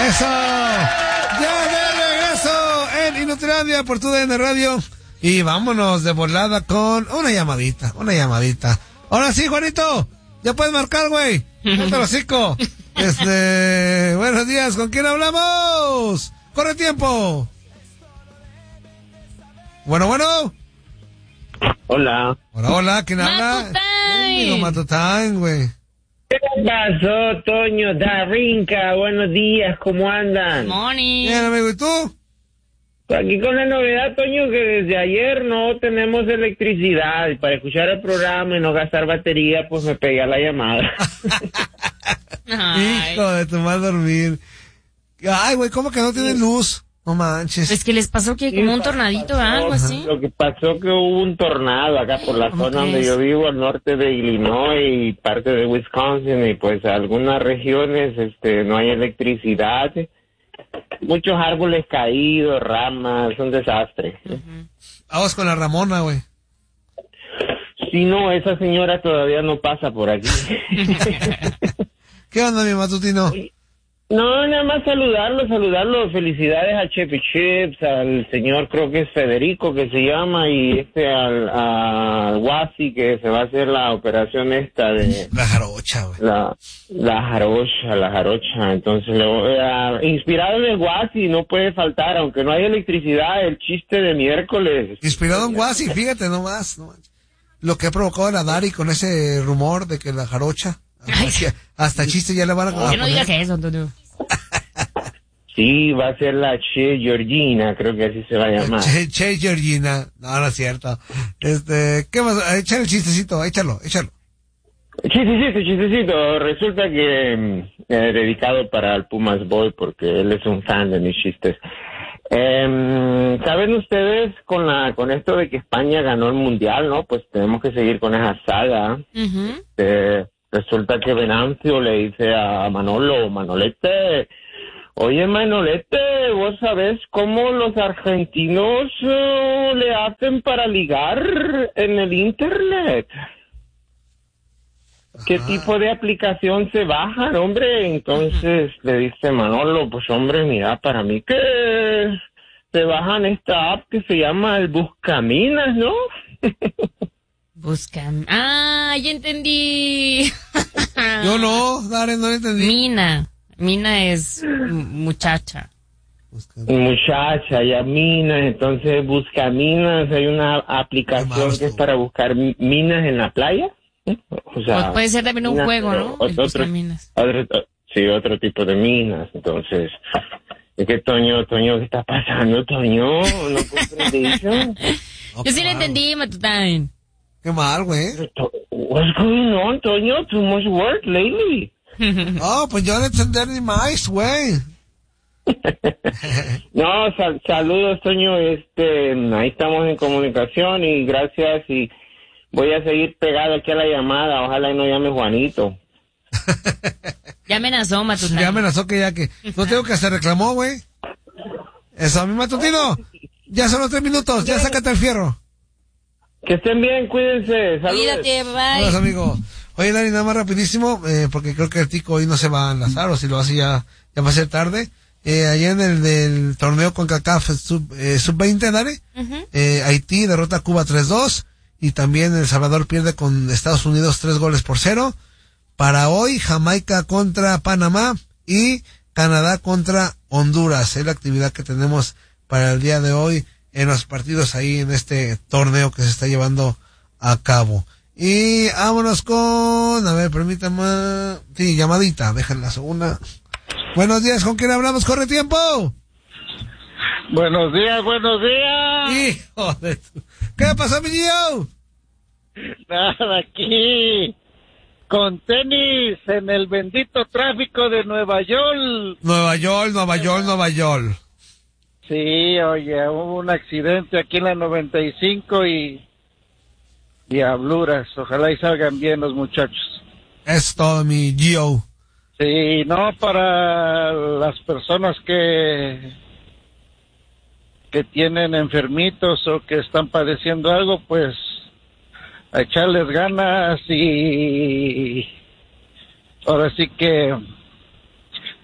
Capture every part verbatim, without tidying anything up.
Eso. Ya de regreso en Inutilandia por tu D N Radio. Y vámonos de volada con una llamadita, una llamadita. Ahora sí, Juanito, ya puedes marcar, güey. No te lo hocico. Este, buenos días, ¿con quién hablamos? Corre tiempo. Bueno, bueno. Hola. Hola, hola, ¿quién habla? Digo Matután, güey. ¿Qué pasó, Toño Darrinca? Buenos días, ¿cómo andan? Morning. Bien, amigo, ¿y tú? Aquí con la novedad, Toño, que desde ayer no tenemos electricidad. Y para escuchar el programa y no gastar batería, pues me pegué a la llamada. Ay. Hijo de tu mal dormir. Ay, güey, ¿cómo que no tiene luz? No manches. Es que les pasó que como un tornadito o algo así. Lo que pasó que hubo un tornado acá por la ¿Cómo zona donde crees? yo vivo, al norte de Illinois y parte de Wisconsin, y pues algunas regiones este no hay electricidad. Muchos árboles caídos, ramas, un desastre. Uh-huh. Vamos con la Ramona, güey. Si no, esa señora todavía no pasa por aquí. ¿Qué onda, mi matutino? No, nada más saludarlo, saludarlo. Felicidades a Cheppy Chips, al señor, creo que es Federico, que se llama, y este al, al Guasi, que se va a hacer la operación esta de... La jarocha, güey. La, la jarocha, la jarocha. Entonces, lo, uh, inspirado en el Guasi, no puede faltar, aunque no hay electricidad, el chiste de miércoles. Inspirado en Guasi, fíjate nomás, no manches. Lo que ha provocado la Dari con ese rumor de que la jarocha... Ay. Hasta, hasta chiste ya le van a... a Que no poner. digas eso, Antonio. Sí, va a ser la Che Georgina, creo que así se va a llamar. Che, che, Georgina. No, no es cierto. Este, ¿qué más? Échale el chistecito, échalo, échalo. Chistecito, chistecito. Resulta que mm, eh, dedicado para el Pumas Boy, porque él es un fan de mis chistes. Eh, ¿Saben ustedes con la con esto de que España ganó el Mundial, no? Pues tenemos que seguir con esa saga. Uh-huh. Eh, resulta que Venancio le dice a Manolo, Manolete, oye Manolete, ¿vos sabés cómo los argentinos uh, le hacen para ligar en el internet? ¿Qué Ajá. tipo de aplicación se bajan, hombre? Entonces le dice Manolo, pues hombre, mira, para mí que se bajan esta app que se llama el Buscaminas, ¿no? Buscan. Ah, ya entendí. Yo no, Dare, no entendí. Mina. Mina es m- muchacha. Muchacha, ya minas, entonces Buscaminas, hay una Qué aplicación malo que es estuvo. para buscar mi- minas en la playa. ¿eh? O sea, Pues puede ser también un minas, juego, pero ¿no? El Otro, Buscaminas. otro- sí, otro tipo de minas, entonces... Es que Toño, Toño, ¿qué está pasando, Toño? ¿No comprendí eso? No, Yo sí le claro. entendí, Matután. Qué mal, güey. What's going on, Toño? Too much work lately. No, pues yo no entender ni más, güey. No, sal- saludos, Toño. Este, ahí estamos en comunicación y gracias, y voy a seguir pegado aquí a la llamada. Ojalá y no llame Juanito. Ya amenazó, Matután. Ya amenazó que ya que... No tengo que se reclamó, güey. Eso, mi matutino. Ya son los tres minutos, ya sácate el fierro. Que estén bien, cuídense. Saludos. Cuídate, Hola, bye. amigo. Oye, Dani, nada más rapidísimo, eh, porque creo que el tico hoy no se va a enlazar, o si lo hace ya, ya va a ser tarde. Eh, allá en el del torneo con CACAF sub, eh, sub veinte, Dani, Ujú. eh, Haití derrota a Cuba tres dos, y también El Salvador pierde con Estados Unidos tres goles por cero. Para hoy, Jamaica contra Panamá y Canadá contra Honduras. Es la actividad que tenemos para el día de hoy en los partidos ahí en este torneo que se está llevando a cabo. Y vámonos con, a ver, permítame, sí, llamadita, déjenla la segunda. Buenos días, ¿con quién hablamos? ¡Corre tiempo! Buenos días, buenos días. Hijo de tu... ¿Qué pasó, mi tío? Nada, aquí con tenis en el bendito tráfico de Nueva York. Nueva York, Nueva York, Nueva York. Sí, oye, hubo un accidente aquí en la noventa y cinco y diabluras. Ojalá y salgan bien los muchachos. Es todo, mi Gio. Sí, no, para las personas que que tienen enfermitos o que están padeciendo algo, pues a echarles ganas y ahora sí que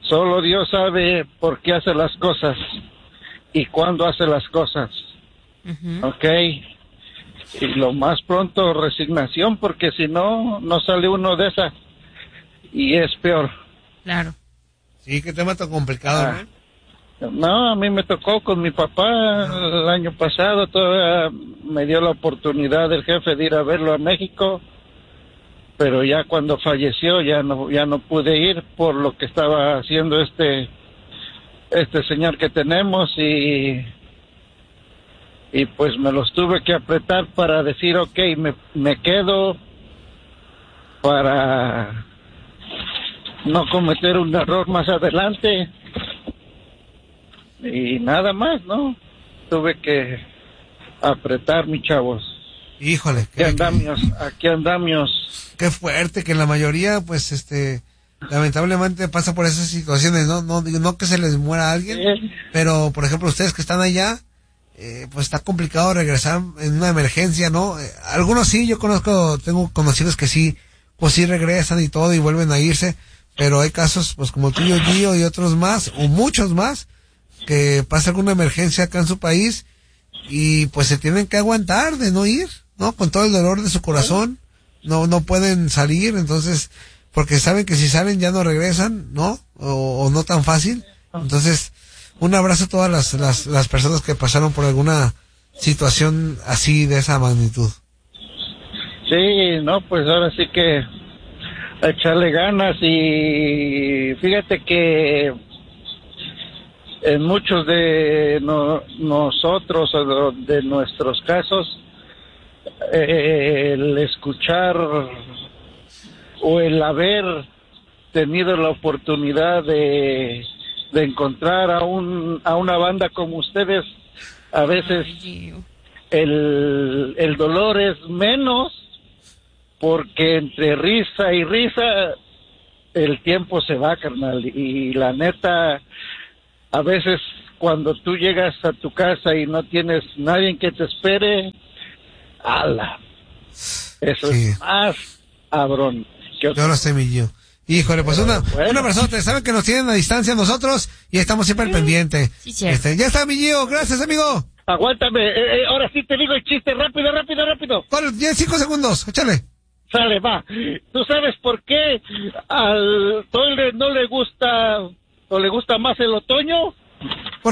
Solo Dios sabe por qué hace las cosas y cuándo hace las cosas. Ujú. ¿Ok? Y lo más pronto resignación, porque si no, no sale uno de esa y es peor. Claro. Sí, qué tema tan complicado, Ah. ¿no? No, a mí me tocó con mi papá el año pasado, todavía me dio la oportunidad el jefe de ir a verlo a México, pero ya cuando falleció ya no ya no pude ir por lo que estaba haciendo este este señor que tenemos y y pues me los tuve que apretar para decir ok, me, me quedo para no cometer un error más adelante y nada más, ¿no? Tuve que apretar, mis chavos. Híjole, Aquí qué, andamios, aquí andamios. qué fuerte que la mayoría, pues, este, lamentablemente pasa por esas situaciones, ¿no? No, digo, no que se les muera alguien, Sí. pero, por ejemplo, ustedes que están allá, eh, pues está complicado regresar en una emergencia, ¿no? Eh, algunos sí, yo conozco, tengo conocidos que sí, pues sí regresan y todo y vuelven a irse, pero hay casos, pues como tuyo, Gio, y otros más, o muchos más, que pasa alguna emergencia acá en su país y pues se tienen que aguantar de no ir, ¿no? Con todo el dolor de su corazón, no, no pueden salir, entonces, porque saben que si salen ya no regresan, ¿no? O, o no tan fácil. Entonces, un abrazo a todas las, las, las personas que pasaron por alguna situación así de esa magnitud. Sí, no, pues ahora sí que a echarle ganas y fíjate que en muchos de no- nosotros o de, de nuestros casos eh, el escuchar o el haber tenido la oportunidad de, de encontrar a un a una banda como ustedes, a veces Ay, Gio. el, el dolor es menos porque entre risa y risa el tiempo se va, carnal, y la neta a veces cuando tú llegas a tu casa y no tienes nadie que te espere, ala, eso Sí. es más cabrón que Yo lo sé, mi Gio. Híjole, pues una, bueno. una persona, saben que nos tienen a distancia nosotros y estamos siempre al pendiente. Sí, cierto. Este, ya está, mi Gio, gracias, amigo. Aguántame, eh, eh, ahora sí te digo el chiste, rápido, rápido, rápido. Con diez, cinco segundos, échale. Sale, va. ¿Tú sabes por qué al Toile no le gusta o le gusta más el otoño?